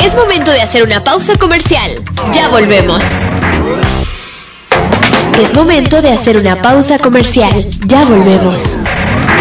Es momento de hacer una pausa comercial. Ya volvemos. Es momento de hacer una pausa comercial. Ya volvemos.